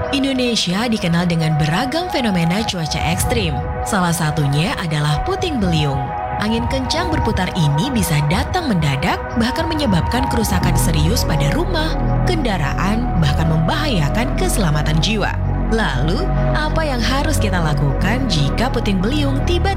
Indonesia dikenal dengan beragam fenomena cuaca ekstrim. Salah satunya adalah puting beliung. Angin kencang berputar ini bisa datang mendadak, bahkan menyebabkan kerusakan serius pada rumah, kendaraan, bahkan membahayakan keselamatan jiwa. Lalu, apa yang harus kita lakukan jika puting beliung tiba